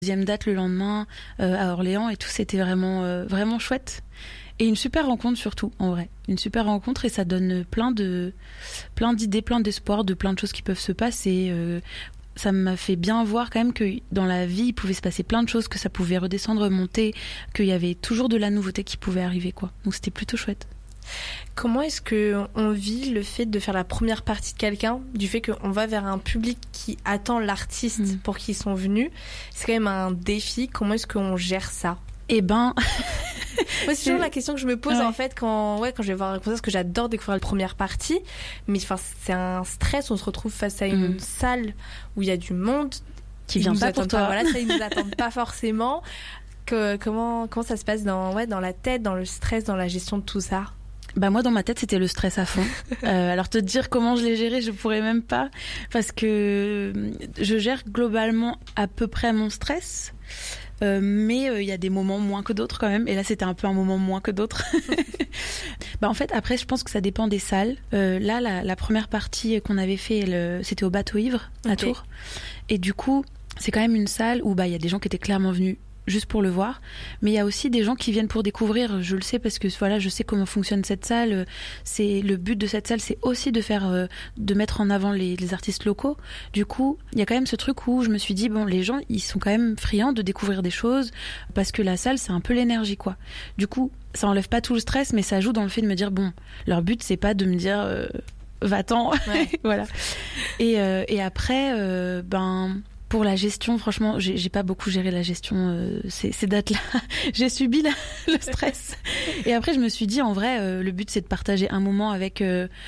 Deuxième date le lendemain à Orléans et tout, c'était vraiment chouette. Et une super rencontre surtout, en vrai. Une super rencontre et ça donne plein d'idées, plein d'espoir, de plein de choses qui peuvent se passer. Ça m'a fait bien voir quand même que dans la vie, il pouvait se passer plein de choses, que ça pouvait redescendre, monter, qu'il y avait toujours de la nouveauté qui pouvait arriver, quoi. Donc c'était plutôt chouette. Comment est-ce qu'on vit le fait de faire la première partie de quelqu'un, du fait qu'on va vers un public qui attend l'artiste pour qui ils sont venus? C'est quand même un défi. Comment est-ce qu'on gère ça? Eh ben... Moi, c'est toujours la question que je me pose en fait quand je vais voir un concert, parce que j'adore découvrir la première partie, mais c'est un stress. On se retrouve face à une salle où il y a du monde qui vient pas pour toi. Voilà, ça, ils nous attendent pas forcément. Comment ça se passe dans la tête, dans le stress, dans la gestion de tout ça? Bah moi dans ma tête c'était le stress à fond. Alors te dire comment je l'ai géré, je pourrais même pas, parce que je gère globalement à peu près mon stress. Mais il y a des moments moins que d'autres quand même, et là c'était un peu un moment moins que d'autres. Bah en fait après je pense que ça dépend des salles. Là la première partie qu'on avait fait, c'était au Bateau Ivre à Tours, et du coup c'est quand même une salle où bah il y a des gens qui étaient clairement venus juste pour le voir, mais il y a aussi des gens qui viennent pour découvrir. Je le sais parce que voilà, je sais comment fonctionne cette salle. C'est le but de cette salle, c'est aussi de mettre en avant les artistes locaux. Du coup, il y a quand même ce truc où je me suis dit bon, les gens ils sont quand même friands de découvrir des choses, parce que la salle c'est un peu l'énergie quoi. Du coup, ça enlève pas tout le stress, mais ça joue dans le fait de me dire bon, leur but c'est pas de me dire va-t'en, voilà. Et après pour la gestion, franchement, j'ai pas beaucoup géré la gestion ces dates-là. J'ai subi le stress. Et après, je me suis dit, en vrai, le but, c'est de partager un moment avec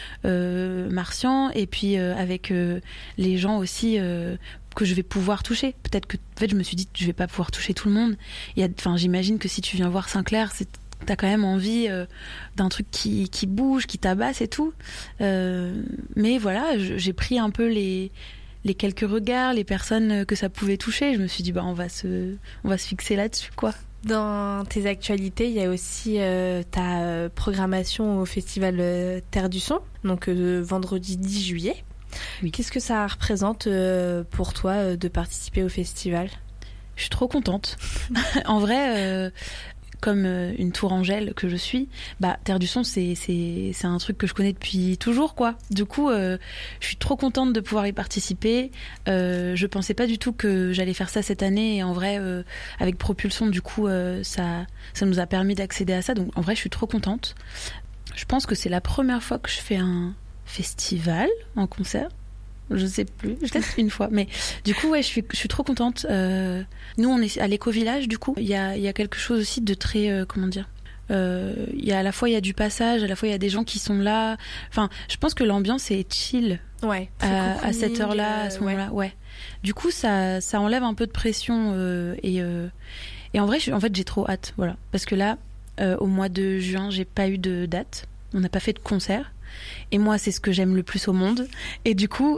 Martian et puis avec les gens aussi que je vais pouvoir toucher. Peut-être que, en fait, je me suis dit, je vais pas pouvoir toucher tout le monde. J'imagine que si tu viens voir Saint-Clair, t'as quand même envie d'un truc qui bouge, qui tabasse et tout. Mais voilà, j'ai pris un peu les quelques regards, les personnes que ça pouvait toucher. Je me suis dit, on va se fixer là-dessus, quoi. Dans tes actualités, il y a aussi ta programmation au festival Terre du Son, donc vendredi 10 juillet. Oui. Qu'est-ce que ça représente pour toi de participer au festival? Je suis trop contente. En vrai... comme une tourangelle que je suis, Terre du Son, c'est un truc que je connais depuis toujours, quoi. Du coup, je suis trop contente de pouvoir y participer. Je pensais pas du tout que j'allais faire ça cette année, et en vrai, avec Propulsion, du coup, ça nous a permis d'accéder à ça. Donc, en vrai, je suis trop contente. Je pense que c'est la première fois que je fais un festival en concert. Je sais plus, peut-être une fois, mais du coup je suis trop contente. Nous on est à l'éco-village, du coup il y a quelque chose aussi de très il y a à la fois il y a du passage, à la fois il y a des gens qui sont là. Enfin, je pense que l'ambiance est chill. Ouais. À cette heure-là, à ce moment-là, ouais. Du coup ça enlève un peu de pression et en vrai j'ai trop hâte, voilà, parce que là au mois de juin j'ai pas eu de date, on n'a pas fait de concert. Et moi, c'est ce que j'aime le plus au monde. Et du coup,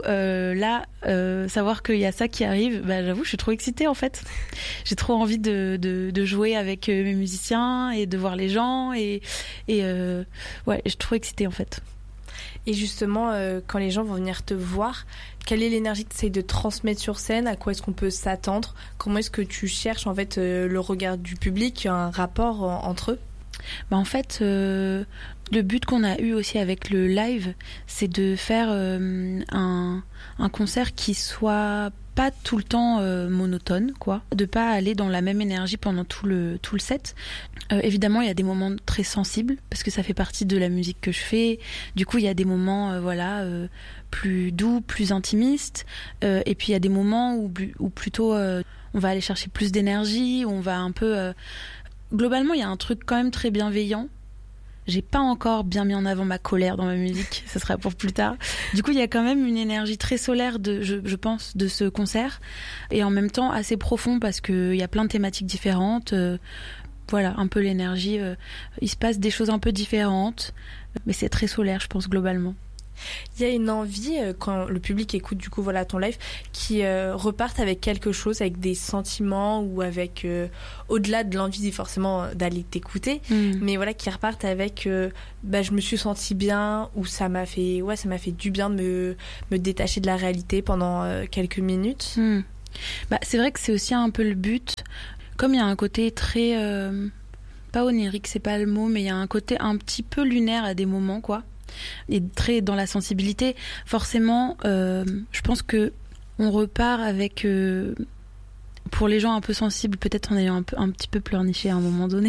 savoir qu'il y a ça qui arrive, j'avoue, je suis trop excitée en fait. J'ai trop envie de jouer avec mes musiciens et de voir les gens. Et je suis trop excitée en fait. Et justement, quand les gens vont venir te voir, quelle est l'énergie que tu essayes de transmettre sur scène? À quoi est-ce qu'on peut s'attendre? Comment est-ce que tu cherches en fait le regard du public, un rapport entre eux? En fait, le but qu'on a eu aussi avec le live, c'est de faire un concert qui soit pas tout le temps monotone, quoi. De pas aller dans la même énergie pendant tout le set. Évidemment, il y a des moments très sensibles, parce que ça fait partie de la musique que je fais. Du coup, il y a des moments plus doux, plus intimistes. Et puis, il y a des moments où plutôt on va aller chercher plus d'énergie, où on va un peu... Globalement, il y a un truc quand même très bienveillant. J'ai pas encore bien mis en avant ma colère dans ma musique, ça sera pour plus tard. Du coup, il y a quand même une énergie très solaire, je pense, de ce concert, et en même temps assez profond, parce qu'il y a plein de thématiques différentes. Voilà, un peu l'énergie. Il se passe des choses un peu différentes, mais c'est très solaire, je pense, globalement. Il y a une envie, quand le public écoute du coup ton live, qui repartent avec quelque chose, avec des sentiments, ou avec au-delà de l'envie forcément d'aller t'écouter, mais voilà, qui repartent avec je me suis sentie bien, ou ça m'a fait du bien de me détacher de la réalité pendant quelques minutes. C'est vrai que c'est aussi un peu le but. Comme il y a un côté très... pas onirique, c'est pas le mot, mais il y a un côté un petit peu lunaire à des moments, quoi. Et très dans la sensibilité. Forcément, je pense que on repart avec... pour les gens un peu sensibles, peut-être en ayant un petit peu pleurniché à un moment donné.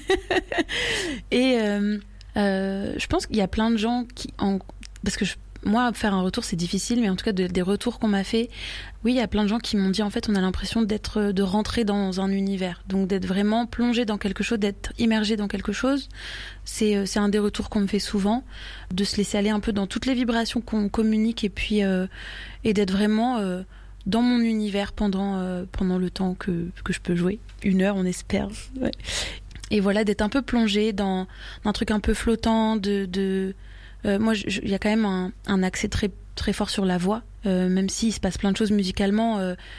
Et je pense qu'il y a plein de gens parce que moi, faire un retour, c'est difficile, mais en tout cas, des retours qu'on m'a fait, oui, il y a plein de gens qui m'ont dit, en fait, on a l'impression de rentrer dans un univers. Donc, d'être vraiment plongé dans quelque chose, d'être immergé dans quelque chose. C'est un des retours qu'on me fait souvent, de se laisser aller un peu dans toutes les vibrations qu'on communique et puis, et d'être vraiment dans mon univers pendant le temps que je peux jouer. 1 heure, on espère. Ouais. Et voilà, d'être un peu plongé dans un truc un peu flottant, moi, il y a quand même un accès très, très fort sur la voix, même s'il se passe plein de choses musicalement,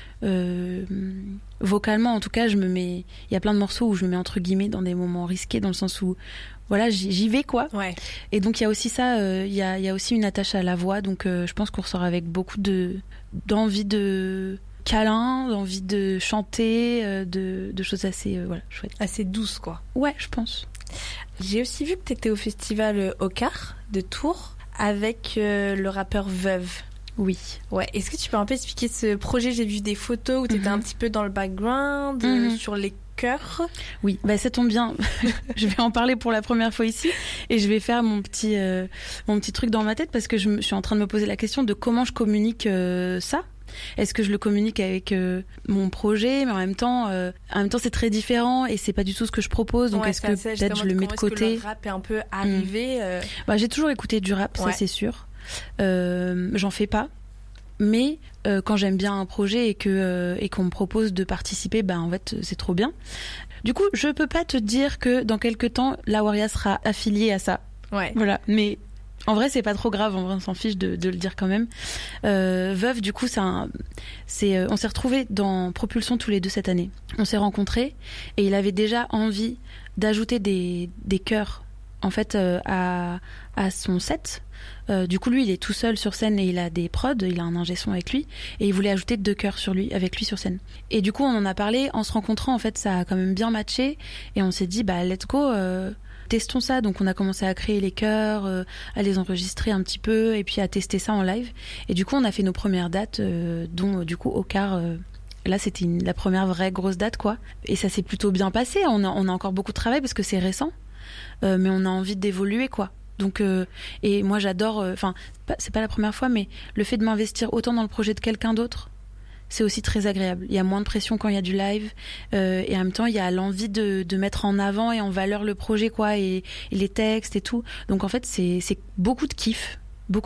vocalement, en tout cas, il y a plein de morceaux où je me mets entre guillemets dans des moments risqués, dans le sens où, voilà, j'y vais, quoi. Ouais. Et donc, il y a aussi ça, il y a aussi une attache à la voix, donc je pense qu'on ressort avec beaucoup d'envie de câlin, d'envie de chanter, de choses assez, chouettes. Assez douces, quoi. Ouais, je pense. J'ai aussi vu que tu étais au festival Ocar de Tours avec le rappeur Veuve. Oui. Ouais. Est-ce que tu peux un peu expliquer ce projet? J'ai vu des photos où tu étais un petit peu dans le background, sur les chœurs. Oui, ça tombe bien. Je vais en parler pour la première fois ici et je vais faire mon petit truc dans ma tête parce que je suis en train de me poser la question de comment je communique ça. Est-ce que je le communique avec mon projet, mais en même temps c'est très différent et c'est pas du tout ce que je propose, donc est-ce que peut-être je le mets de côté. Est-ce que le rap est un peu arrivé J'ai toujours écouté du rap, ça c'est sûr. J'en fais pas, mais quand j'aime bien un projet et qu'on me propose de participer, en fait c'est trop bien. Du coup, je peux pas te dire que dans quelques temps la Waria sera affiliée à ça. Ouais. Voilà, mais en vrai, c'est pas trop grave, en vrai, on s'en fiche de le dire quand même. Veuve, du coup, on s'est retrouvés dans Propulsion tous les 2 cette année. On s'est rencontrés et il avait déjà envie d'ajouter des chœurs, en fait, à son set. Du coup, lui, il est tout seul sur scène et il a des prods, il a un ingé son avec lui et il voulait ajouter 2 chœurs avec lui sur scène. Et du coup, on en a parlé en se rencontrant, en fait, ça a quand même bien matché et on s'est dit, let's go, testons ça. Donc on a commencé à créer les chœurs, à les enregistrer un petit peu et puis à tester ça en live. Et du coup on a fait nos premières dates, dont du coup Ocar. Là c'était la première vraie grosse date, quoi. Et ça s'est plutôt bien passé. On a encore beaucoup de travail parce que c'est récent, mais on a envie d'évoluer, quoi. Donc et moi j'adore. C'est pas la première fois, mais le fait de m'investir autant dans le projet de quelqu'un d'autre, c'est aussi très agréable. Il y a moins de pression quand il y a du live et en même temps il y a l'envie de mettre en avant et en valeur le projet, quoi, et les textes et tout. Donc en fait c'est beaucoup de kiff.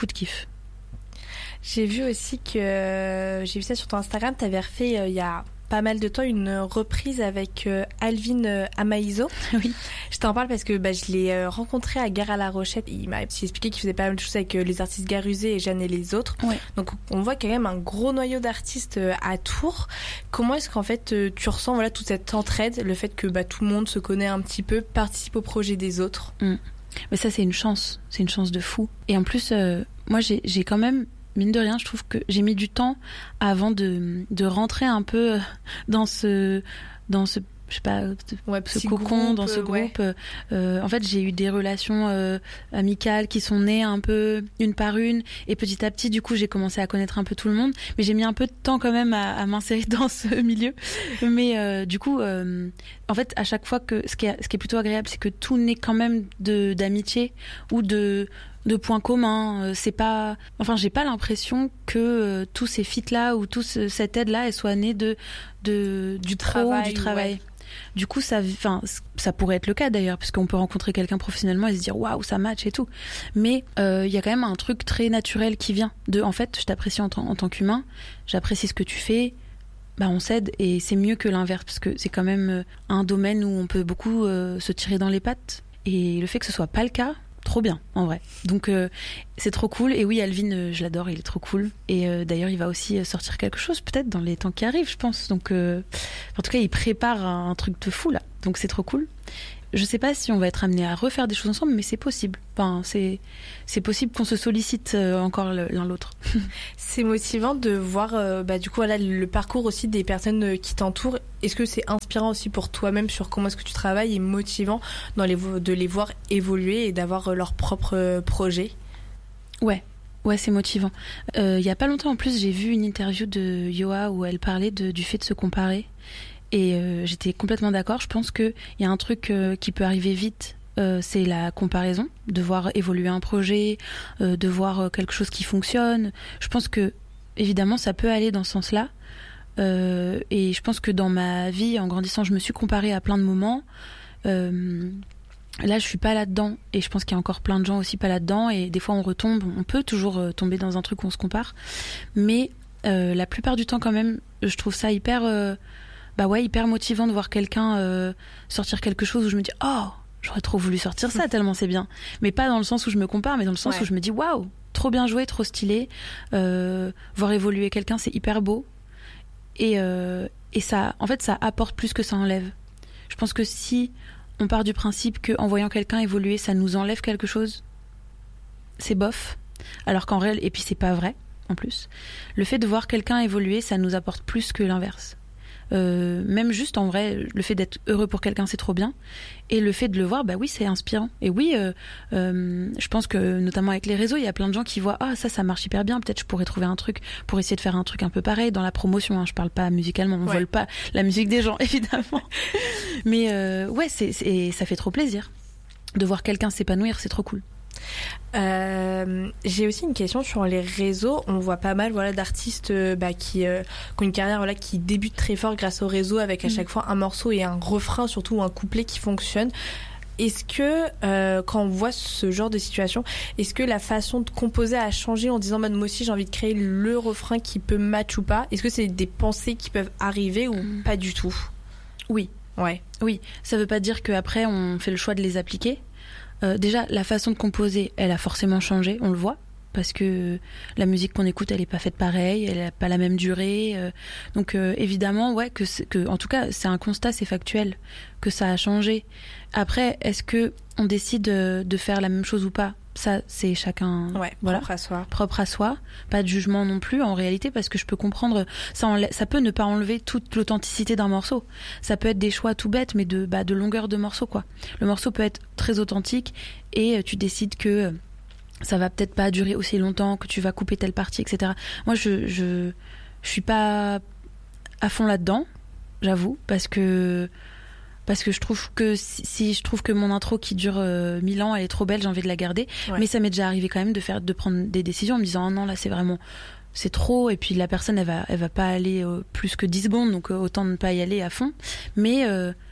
J'ai vu aussi j'ai vu ça sur ton Instagram, t'avais refait il y a pas mal de temps une reprise avec Alvin Amaïso. Oui. Je t'en parle parce que je l'ai rencontré à Gare à la Rochette. Il m'a expliqué qu'il faisait pas mal de choses avec les artistes Garusé et Jeanne et les autres. Ouais. Donc on voit quand même un gros noyau d'artistes à Tours. Comment est-ce qu'en fait tu ressens toute cette entraide, le fait que tout le monde se connaît un petit peu, participe au projet des autres? Mais ça c'est une chance de fou. Et en plus moi j'ai quand même, mine de rien, je trouve que j'ai mis du temps avant de rentrer un peu dans ce je sais pas, ce cocon, dans ce groupe. En fait, j'ai eu des relations amicales qui sont nées un peu une par une, et petit à petit, du coup, j'ai commencé à connaître un peu tout le monde. Mais j'ai mis un peu de temps quand même à m'insérer dans ce milieu. Mais du coup, en fait, à chaque fois ce qui est plutôt agréable, c'est que tout naît quand même d'amitié ou de points communs. C'est pas, j'ai pas l'impression que tous ces feats là ou cette aide là, elle soit née du travail. Ouais. Du coup, ça pourrait être le cas d'ailleurs, puisqu'on peut rencontrer quelqu'un professionnellement et se dire waouh, ça match et tout. Mais il y a quand même un truc très naturel qui vient en fait, je t'apprécie en tant qu'humain, j'apprécie ce que tu fais. On s'aide, et c'est mieux que l'inverse, parce que c'est quand même un domaine où on peut beaucoup se tirer dans les pattes. Et le fait que ce soit pas le cas, trop bien, en vrai. Donc c'est trop cool. Et oui, Alvin, je l'adore, il est trop cool. Et d'ailleurs, il va aussi sortir quelque chose peut-être dans les temps qui arrivent, je pense. Donc en tout cas, il prépare un truc de fou là. Donc c'est trop cool. Je sais pas si on va être amené à refaire des choses ensemble, mais c'est possible. Enfin, c'est possible qu'on se sollicite encore l'un l'autre. C'est motivant de voir du coup voilà, le parcours aussi des personnes qui t'entourent. Est-ce que c'est inspirant aussi pour toi-même sur comment est-ce que tu travailles et motivant de les voir évoluer et d'avoir leurs propres projets? Ouais, c'est motivant. Il y a pas longtemps en plus, j'ai vu une interview de Yoa où elle parlait du fait de se comparer. Et j'étais complètement d'accord. Je pense qu'il y a un truc qui peut arriver vite, c'est la comparaison, de voir évoluer un projet, de voir quelque chose qui fonctionne. Je pense que, évidemment, ça peut aller dans ce sens-là. Et je pense que dans ma vie, en grandissant, je me suis comparée à plein de moments. Là, je suis pas là-dedans. Et je pense qu'il y a encore plein de gens aussi pas là-dedans. Et des fois, on retombe. On peut toujours tomber dans un truc où on se compare. Mais la plupart du temps, quand même, je trouve ça hyper motivant de voir quelqu'un sortir quelque chose où je me dis oh, j'aurais trop voulu sortir ça tellement c'est bien. Mais pas dans le sens où je me compare, mais dans le sens où je me dis waouh, trop bien joué, trop stylé. Voir évoluer quelqu'un, c'est hyper beau. Et ça, en fait, ça apporte plus que ça enlève. Je pense que si on part du principe qu'en voyant quelqu'un évoluer, ça nous enlève quelque chose, c'est bof. Alors qu'en réel, et puis c'est pas vrai en plus, le fait de voir quelqu'un évoluer, ça nous apporte plus que l'inverse. Même juste en vrai, le fait d'être heureux pour quelqu'un, c'est trop bien, et le fait de le voir, bah oui, c'est inspirant. Et oui, je pense que notamment avec les réseaux, il y a plein de gens qui voient ça marche hyper bien, peut-être je pourrais trouver un truc pour essayer de faire un truc un peu pareil dans la promotion, hein. Je parle pas musicalement, on vole pas la musique des gens évidemment, mais ça fait trop plaisir de voir quelqu'un s'épanouir, c'est trop cool. J'ai aussi une question sur les réseaux. On voit pas mal d'artistes qui ont une carrière qui débute très fort grâce aux réseaux, avec à chaque fois un morceau et un refrain, surtout un couplet qui fonctionne. Est-ce que quand on voit ce genre de situation, est-ce que la façon de composer a changé en disant moi aussi j'ai envie de créer le refrain qui peut match ou pas? Est-ce que c'est des pensées qui peuvent arriver ou pas du tout? Oui, ça veut pas dire qu'après on fait le choix de les appliquer. Déjà, la façon de composer, elle a forcément changé, on le voit, parce que la musique qu'on écoute, elle est pas faite pareil, elle a pas la même durée. Donc évidemment, que en tout cas, c'est un constat, c'est factuel, que ça a changé. Après, est-ce que on décide de faire la même chose ou pas? Ça, c'est chacun, propre à soi. Pas de jugement non plus, en réalité, parce que je peux comprendre, ça peut ne pas enlever toute l'authenticité d'un morceau. Ça peut être des choix tout bêtes, mais de longueur de morceau, quoi. Le morceau peut être très authentique, et tu décides que ça va peut-être pas durer aussi longtemps, que tu vas couper telle partie, etc. Moi, je suis pas à fond là-dedans, j'avoue, parce que je trouve que si je trouve que mon intro qui dure 1000 ans, elle est trop belle, j'ai envie de la garder. Mais ça m'est déjà arrivé quand même de prendre des décisions en me disant oh non, là c'est trop, et puis la personne elle va pas aller plus que 10 secondes, donc autant ne pas y aller à fond. Mais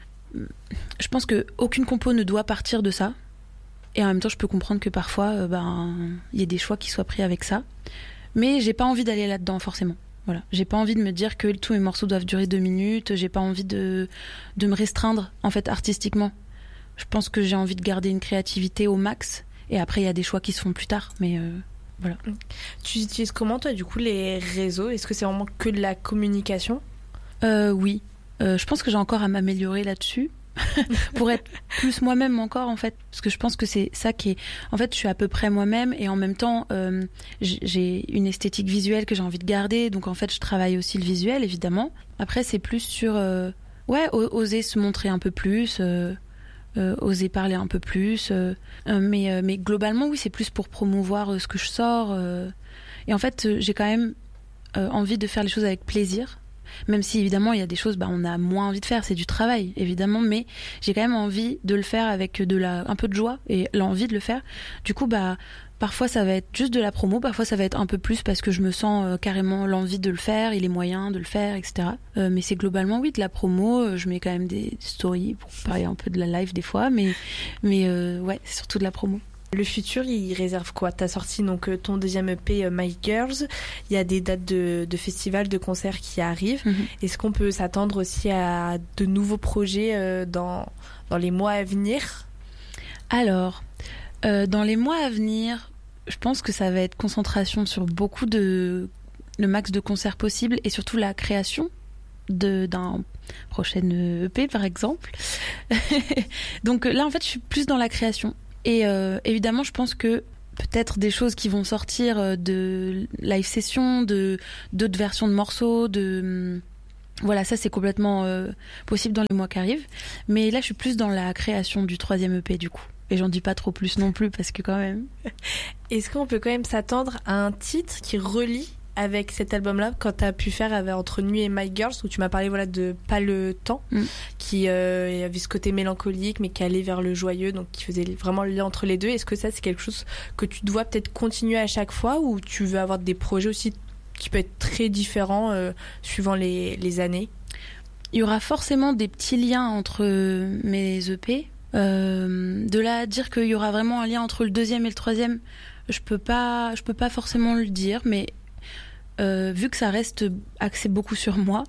je pense que aucune compo ne doit partir de ça, et en même temps je peux comprendre que parfois y a des choix qui soient pris avec ça, mais j'ai pas envie d'aller là-dedans forcément. Voilà, j'ai pas envie de me dire que tous mes morceaux doivent durer 2 minutes, j'ai pas envie de me restreindre en fait artistiquement. Je pense que j'ai envie de garder une créativité au max, et après il y a des choix qui se font plus tard, mais voilà. Tu utilises comment toi du coup les réseaux? Est-ce que c'est vraiment que de la communication? Oui, je pense que j'ai encore à m'améliorer là-dessus. Pour être plus moi-même encore en fait, parce que je pense que c'est ça qui est en fait, je suis à peu près moi-même, et en même temps j'ai une esthétique visuelle que j'ai envie de garder, donc en fait je travaille aussi le visuel évidemment. Après c'est plus sur oser se montrer un peu plus, oser parler un peu plus, mais globalement oui, c'est plus pour promouvoir ce que je sors, et en fait j'ai quand même envie de faire les choses avec plaisir. Même si évidemment il y a des choses on a moins envie de faire, c'est du travail évidemment, mais j'ai quand même envie de le faire avec un peu de joie et l'envie de le faire. Du coup parfois ça va être juste de la promo, parfois ça va être un peu plus parce que je me sens carrément l'envie de le faire et les moyens de le faire, etc. Mais c'est globalement de la promo. Je mets quand même des stories pour parler un peu de la live des fois, mais c'est surtout de la promo. Le futur, il réserve quoi? T'as sorti donc ton deuxième EP My Girls. Il y a des dates de festivals, de concerts qui arrivent. Est-ce qu'on peut s'attendre aussi à de nouveaux projets dans les mois à venir? Alors, dans les mois à venir, je pense que ça va être concentration sur beaucoup le max de concerts possibles, et surtout la création d'un prochaine EP par exemple. Donc là en fait je suis plus dans la création et évidemment je pense que peut-être des choses qui vont sortir de live session, d'autres versions de morceaux, voilà, ça c'est complètement possible dans les mois qui arrivent. Mais là je suis plus dans la création du 3e EP du coup. Et j'en dis pas trop plus non plus parce que quand même... Est-ce qu'on peut quand même s'attendre à un titre qui relie avec cet album-là, quand tu as pu faire Entre Nuit et My Girls, où tu m'as parlé de Pas le temps, qui avait ce côté mélancolique, mais qui allait vers le joyeux, donc qui faisait vraiment le lien entre les deux. Est-ce que ça, c'est quelque chose que tu dois peut-être continuer à chaque fois, ou tu veux avoir des projets aussi qui peuvent être très différents suivant les années? Il y aura forcément des petits liens entre mes EP. De là à dire qu'il y aura vraiment un lien entre le 2e et le 3e, je peux pas forcément le dire, mais vu que ça reste axé beaucoup sur moi,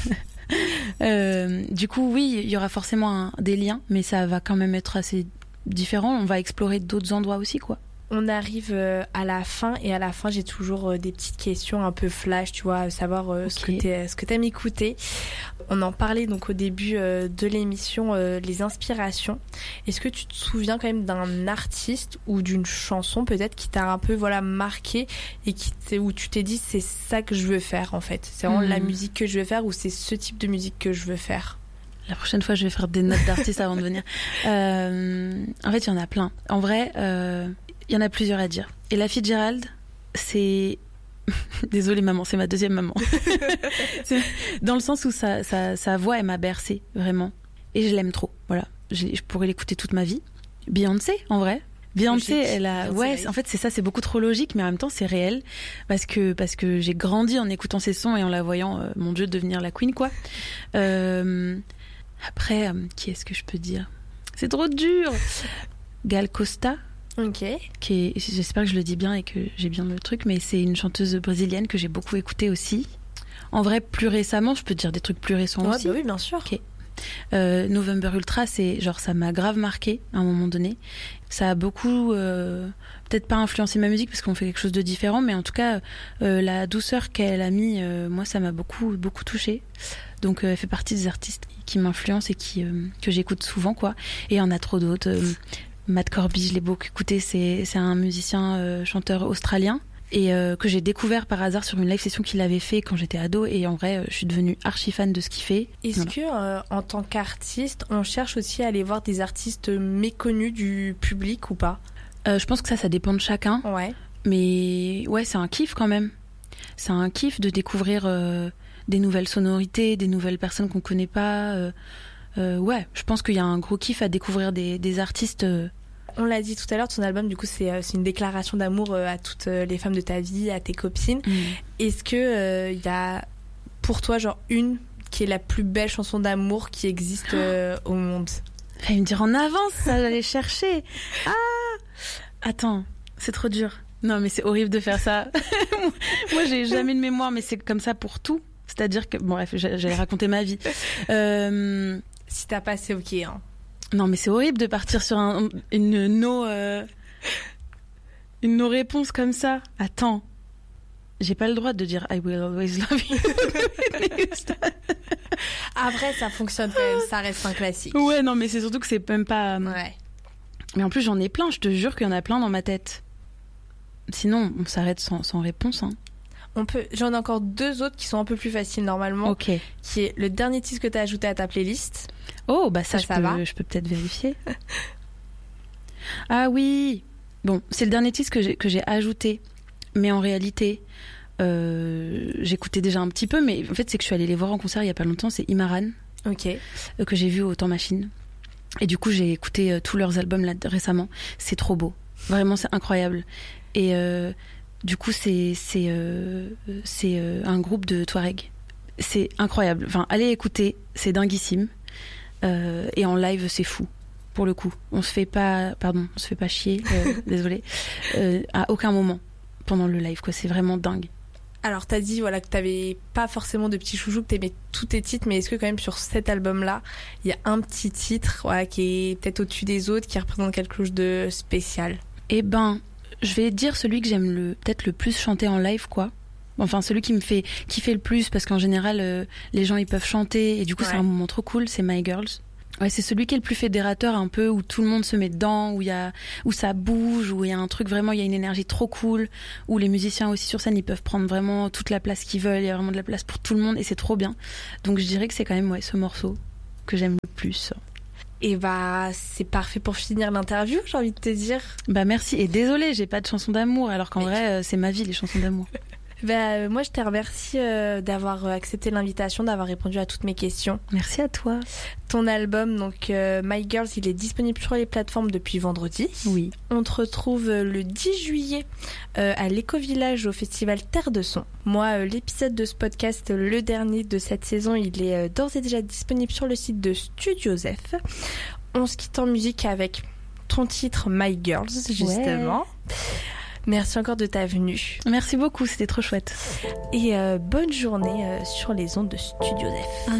du coup oui, il y aura forcément des liens, mais ça va quand même être assez différent. On va explorer d'autres endroits aussi, quoi. On arrive à la fin, et à la fin j'ai toujours des petites questions un peu flash, tu vois, savoir ce que t'aimes écouter. On en parlait donc au début de l'émission, les inspirations. Est-ce que tu te souviens quand même d'un artiste ou d'une chanson peut-être qui t'a un peu marqué et où tu t'es dit c'est ça que je veux faire en fait, c'est vraiment la musique que je veux faire, ou c'est ce type de musique que je veux faire? La prochaine fois je vais faire des notes d'artistes avant de venir. En fait il y en a plein. En vrai il y en a plusieurs à dire. Ella Fitzgerald, c'est... Désolée maman, c'est ma 2e maman. Dans le sens où sa voix, elle m'a bercée, vraiment. Et je l'aime trop, voilà. Je pourrais l'écouter toute ma vie. Beyoncé, en vrai. Beyoncé, elle a... Ouais, en fait, c'est ça, c'est beaucoup trop logique, mais en même temps, c'est réel. Parce que j'ai grandi en écoutant ses sons et en la voyant, mon Dieu, devenir la queen, quoi. Après, qui est-ce que je peux dire? C'est trop dur. Gal Costa. Ok. J'espère que je le dis bien et que j'ai bien le truc, mais c'est une chanteuse brésilienne que j'ai beaucoup écoutée aussi. En vrai, plus récemment, je peux te dire des trucs plus récents aussi. Bah oui, bien sûr. Ok. November Ultra, c'est genre ça m'a grave marqué à un moment donné. Ça a beaucoup, peut-être pas influencé ma musique parce qu'on fait quelque chose de différent, mais en tout cas, la douceur qu'elle a mis, moi, ça m'a beaucoup, beaucoup touchée. Donc, elle fait partie des artistes qui m'influencent et que j'écoute souvent, quoi. Et il y en a trop d'autres. Matt Corby, je l'ai beaucoup écouté, c'est un musicien chanteur australien et que j'ai découvert par hasard sur une live session qu'il avait fait quand j'étais ado, et en vrai je suis devenue archi fan de ce qu'il fait. Est-ce que en tant qu'artiste on cherche aussi à aller voir des artistes méconnus du public ou pas? Je pense que ça dépend de chacun. Ouais. Mais ouais, c'est un kiff quand même. C'est un kiff de découvrir des nouvelles sonorités, des nouvelles personnes qu'on connaît pas. Ouais, je pense qu'il y a un gros kiff à découvrir des artistes. On l'a dit tout à l'heure, ton album, du coup, c'est une déclaration d'amour à toutes les femmes de ta vie, à tes copines. Est-ce que y a pour toi, genre, une qui est la plus belle chanson d'amour qui existe au monde? Fallait me dire en avance, ça, j'allais chercher. Ah, attends, c'est trop dur. Non, mais c'est horrible de faire ça. Moi, j'ai jamais de mémoire, mais c'est comme ça pour tout. C'est-à-dire que, bon, bref, j'allais raconter ma vie. Si t'as pas, c'est ok, hein. Non, mais c'est horrible de partir sur une no-réponse comme ça. Attends. J'ai pas le droit de dire I will always love you. Après, ça fonctionne quand même, ça reste un classique. Ouais, non, mais c'est surtout que c'est même pas... Ouais. Mais en plus, j'en ai plein, je te jure qu'il y en a plein dans ma tête. Sinon, on s'arrête sans réponse, hein. J'en ai encore 2 autres qui sont un peu plus faciles normalement. Ok. Qui est le dernier titre que tu as ajouté à ta playlist. Oh, bah ça je peux peut-être vérifier. Ah oui. Bon, c'est le dernier titre que j'ai ajouté. Mais en réalité, j'écoutais déjà un petit peu. Mais en fait, c'est que je suis allée les voir en concert il y a pas longtemps. C'est Imaran. Ok. Que j'ai vu au Temps Machine. Et du coup, j'ai écouté tous leurs albums là récemment. C'est trop beau. Vraiment, c'est incroyable. Et... du coup, c'est un groupe de Touareg. C'est incroyable. Enfin, allez écouter, c'est dinguissime. Et en live, c'est fou. Pour le coup, on se fait pas chier. Désolée. À aucun moment pendant le live, quoi. C'est vraiment dingue. Alors, t'as dit que t'avais pas forcément de petits chouchous, que t'aimais tous tes titres, mais est-ce que quand même sur cet album-là, il y a un petit titre, qui est peut-être au-dessus des autres, qui représente quelque chose de spécial? Eh ben. Je vais dire celui que j'aime peut-être le plus chanter en live, quoi. Enfin, celui qui me fait kiffer le plus, parce qu'en général, les gens, ils peuvent chanter, et du coup, c'est un moment trop cool, c'est My Girls. Ouais, c'est celui qui est le plus fédérateur un peu, où tout le monde se met dedans, où ça bouge, où il y a un truc vraiment, il y a une énergie trop cool, où les musiciens aussi sur scène, ils peuvent prendre vraiment toute la place qu'ils veulent, il y a vraiment de la place pour tout le monde, et c'est trop bien. Donc je dirais que c'est quand même ce morceau que j'aime le plus. Et c'est parfait pour finir l'interview, j'ai envie de te dire. Merci, et désolée, j'ai pas de chansons d'amour, alors qu'en vrai, c'est ma vie, les chansons d'amour. Moi, je te remercie d'avoir accepté l'invitation, d'avoir répondu à toutes mes questions. Merci à toi. Ton album, donc My Girls, il est disponible sur les plateformes depuis vendredi. Oui. On te retrouve le 10 juillet à l'Éco-Village au festival Terre de Son. Moi, l'épisode de ce podcast, le dernier de cette saison, il est d'ores et déjà disponible sur le site de Studio Zef. On se quitte en musique avec ton titre My Girls, justement. Ouais. Merci encore de ta venue. Merci beaucoup, c'était trop chouette. Et bonne journée sur les ondes de Studio Zef.